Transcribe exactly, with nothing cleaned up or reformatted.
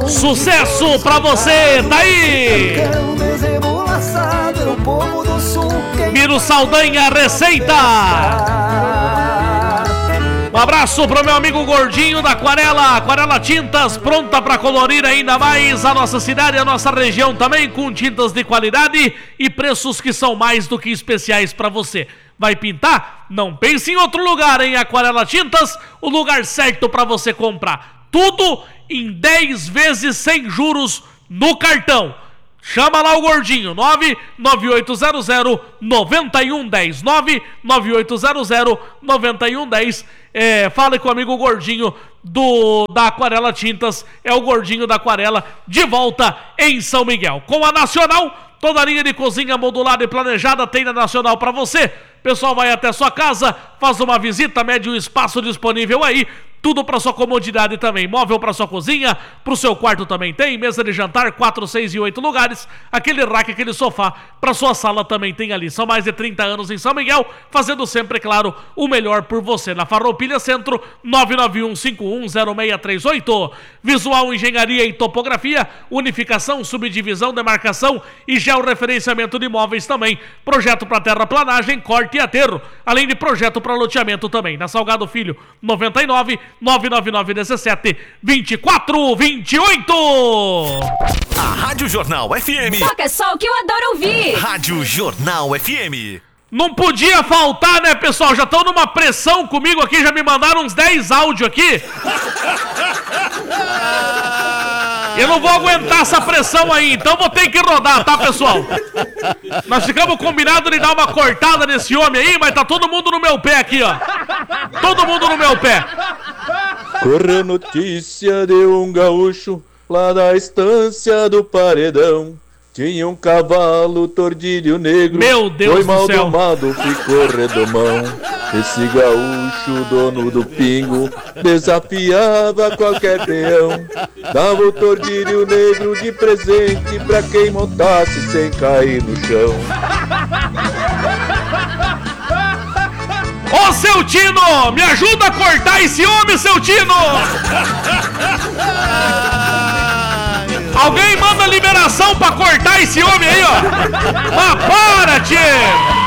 Sucesso pra você, tá aí! Miro Saldanha, receita! Um abraço pro meu amigo Gordinho da Aquarela, Aquarela Tintas, pronta para colorir ainda mais a nossa cidade e a nossa região também, com tintas de qualidade e preços que são mais do que especiais para você. Vai pintar? Não pense em outro lugar, hein? Aquarela Tintas, o lugar certo para você comprar. Tudo em dez vezes sem juros no cartão. Chama lá o Gordinho, nove nove oito zero zero nove um um zero, nove nove oito zero zero nove um um zero. É, fale com o amigo Gordinho do, da Aquarela Tintas, é o Gordinho da Aquarela, de volta em São Miguel. Com a Nacional, toda a linha de cozinha modulada e planejada tem na Nacional para você. Pessoal vai até sua casa, faz uma visita, mede o espaço disponível aí, tudo para sua comodidade também. Móvel para sua cozinha, para o seu quarto também tem. Mesa de jantar, quatro, seis e oito lugares. Aquele rack, aquele sofá para sua sala também tem ali. São mais de trinta anos em São Miguel, fazendo sempre, claro, o melhor por você. Na Farroupilha Centro, nove nove um cinco um zero seis três oito. Visual Engenharia e Topografia, unificação, subdivisão, demarcação e georreferenciamento de imóveis também. Projeto para terraplanagem, corte e aterro, além de projeto para loteamento também. Na Salgado Filho, noventa e nove, nove nove nove um sete, dois quatro dois oito. A Rádio Jornal F M. Toca só o que eu adoro ouvir. Rádio Jornal F M. Não podia faltar, né, pessoal? Já estão numa pressão comigo aqui, já me mandaram uns dez áudios aqui. Eu não vou aguentar essa pressão aí, então vou ter que rodar, tá, pessoal? Nós ficamos combinados de dar uma cortada nesse homem aí, mas tá todo mundo no meu pé aqui, ó. Todo mundo no meu pé. Correu notícia de um gaúcho lá da estância do Paredão. Tinha um cavalo tordilho negro. Meu Deus foi do mal céu. domado, ficou redomão. Esse gaúcho, dono do pingo, desafiava qualquer peão. Dava o tordilho negro de presente pra quem montasse sem cair no chão. Ô, seu Tino, me ajuda a cortar esse homem, seu Tino! Alguém manda liberação pra cortar esse homem aí, ó! Mas para, tchê!